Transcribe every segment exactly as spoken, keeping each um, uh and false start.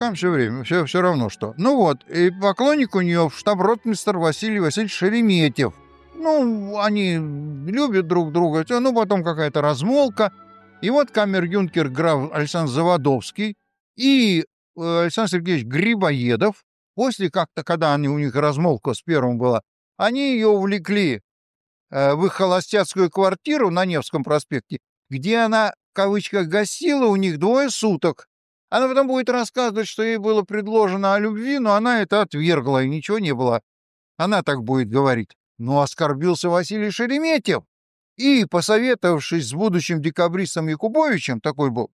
Там все время, все, все равно что. Ну вот, и поклонник у нее штаб-ротмистр Василий Васильевич Шереметьев. Ну, они любят друг друга, ну, потом какая-то размолвка. И вот камер-юнкер граф Александр Заводовский и э, Александр Сергеевич Грибоедов, после как-то, когда они, у них размолвка с первым была, они ее увлекли э, в их холостяцкую квартиру на Невском проспекте, где она, в кавычках, гостила у них двое суток. Она потом будет рассказывать, что ей было предложено о любви, но она это отвергла, и ничего не было. Она так будет говорить. Но оскорбился Василий Шереметьев. И, посоветовавшись с будущим декабристом Якубовичем, такой был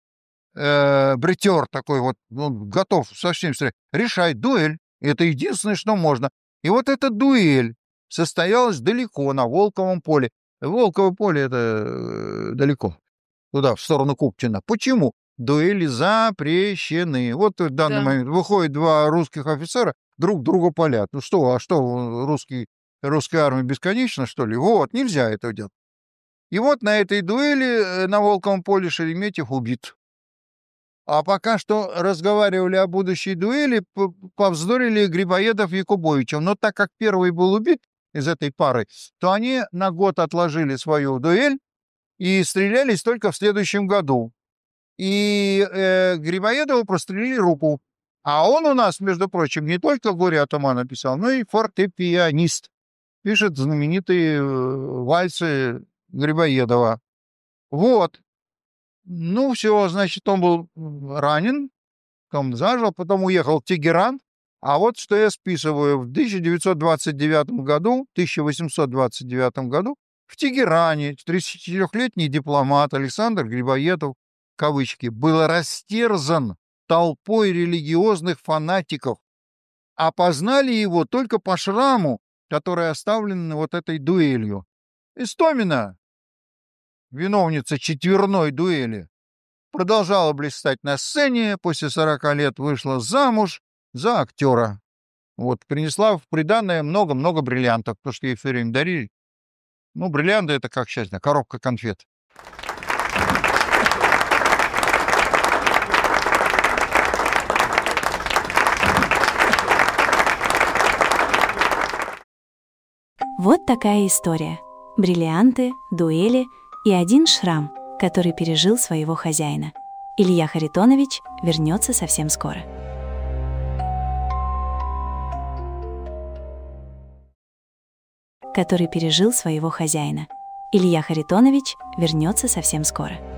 э, бритер такой вот, он готов совсем стрелять, решать дуэль. Это единственное, что можно. И вот эта дуэль состоялась далеко, на Волковом поле. Волково поле — это э, далеко, туда, в сторону Купчино. Почему? Дуэли запрещены. Вот в данный Да. момент выходят два русских офицера, друг друга палят. Ну что, а что, русский, русская армия бесконечна, что ли? Вот, нельзя это делать. И вот на этой дуэли на Волковом поле Шереметьев убит. А пока что разговаривали о будущей дуэли, повздорили Грибоедов и Якубовичем. Но так как первый был убит из этой пары, то они на год отложили свою дуэль и стрелялись только в следующем году. И э, Грибоедову прострелили руку. А он у нас, между прочим, не только горе-атамана писал, но и фортепианист. Пишет знаменитые э, вальсы Грибоедова. Вот. Ну, все, значит, он был ранен, потом зажил, потом уехал в Тегеран. А вот что я списываю. В тысяча девятьсот двадцать девятом году, тысяча восемьсот двадцать девятом году в Тегеране тридцатичетырёхлетний дипломат Александр Грибоедов, кавычки, был растерзан толпой религиозных фанатиков. Опознали его только по шраму, который оставлен вот этой дуэлью. Истомина, виновница четверной дуэли, продолжала блистать на сцене, после сорока лет вышла замуж за актера. Вот, принесла в приданое много-много бриллиантов, потому что ей все время дарили. Ну, бриллианты — это как счастье, коробка конфет. Вот такая история. Бриллианты, дуэли и один шрам, который пережил своего хозяина. Илья Харитонович вернется совсем скоро. Который пережил своего хозяина. Илья Харитонович вернется совсем скоро.